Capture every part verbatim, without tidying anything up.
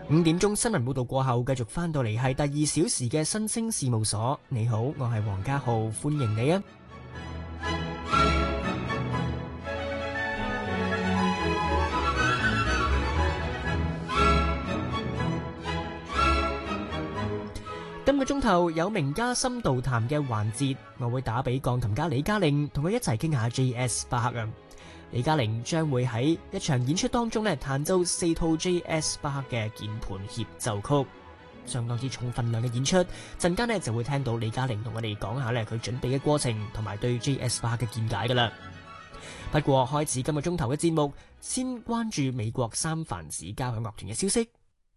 五點鐘新聞報道過後，繼續翻到嚟係第二小時嘅新星事務所。你好，我係黃家浩，歡迎你啊！今個鐘頭有名家深度談嘅環節，我會打俾鋼琴家李嘉玲，同佢一齊傾下 J S 巴克啊！李嘉玲將會喺一場演出當中咧彈奏四套 J S 巴克嘅鍵盤協奏曲，相當之重分量嘅演出。陣間咧就會聽到李嘉玲同我哋講下咧佢準備嘅過程同埋對 J S 巴克嘅見解噶啦。不過開始今個鐘頭嘅節目，先關注美國三藩市交響樂團嘅消息。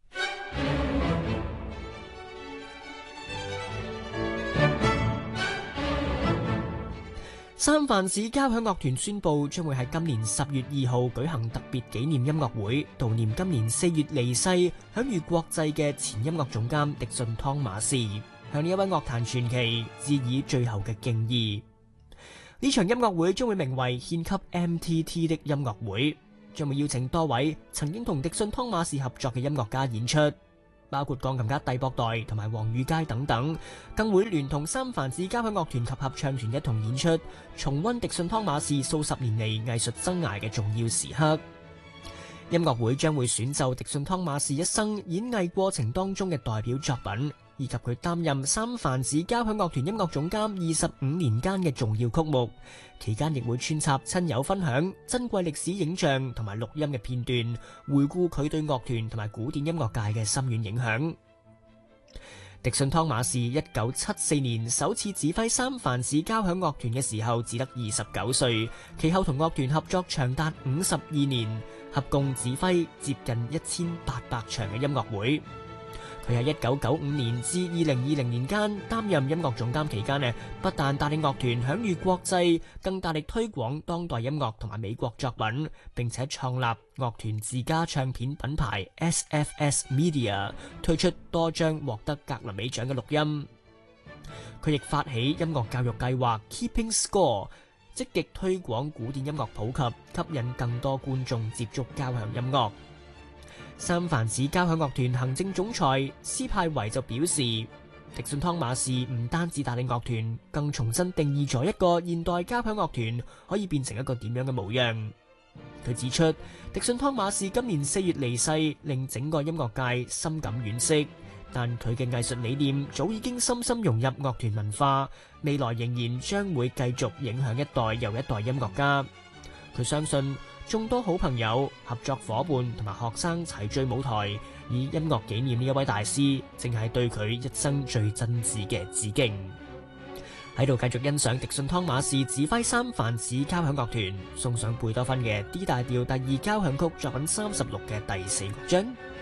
三藩市交響樂團宣布，將會喺今年十月二號舉行特別紀念音樂會，悼念今年四月離世、享譽國際嘅前音樂總監迪遜湯馬士，向呢一位樂壇傳奇致以最後嘅敬意。呢場音樂會將會名為獻給 M T T 的音樂會，將會邀請多位曾經同迪遜湯馬士合作嘅音樂家演出，包括鋼琴家蒂博代同埋黃宇佳等等，更會聯同三藩市交響樂團及合唱團一同演出，重溫迪遜湯馬士數十年嚟藝術生涯嘅重要時刻。音樂會將會選奏迪遜湯馬士一生演藝過程當中嘅代表作品，以及佢擔任三藩市交響樂團音樂總監二十五年間嘅重要曲目。期間亦會穿插親友分享、珍貴歷史影像同埋錄音嘅片段，回顧佢對樂團同埋古典音樂界嘅深遠影響。迪遜湯馬士一九七四年首次指揮三藩市交響樂團嘅時候，只得二十九歲，其後同樂團合作長達五十二年，合共指揮接近一千八百場嘅音樂會。佢喺一九九五年至二零二零年間擔任音樂總監期間呢，不但帶領樂團享譽國際，更大力推廣當代音樂同埋美國作品，並且創立樂團自家唱片品牌 S F S Media， 推出多張獲得格林美獎嘅錄音。佢亦發起音樂教育計劃 Keeping Score， 積極推廣古典音樂普及，吸引更多觀眾接觸交響音樂。三藩市交響樂團行政總裁斯派維就表示，迪遜湯馬士唔單止帶領樂團，更重新定義咗一個現代交響樂團可以變成一個點樣嘅模樣。佢指出，迪遜湯馬士今年四月離世，令整個音樂界深感惋惜，但佢嘅藝術理念早已經深深融入樂團文化，未來仍然將會繼續影響一代又一代音樂家。佢相信眾多好朋友、合作夥伴同埋學生齊聚舞台，以音樂紀念呢一位大師，正係對佢一生最真摯嘅致敬。喺度繼續欣賞迪遜湯馬士指揮三藩市交響樂團，送上貝多芬嘅 D 大調第二交響曲作品三十六嘅第四樂章。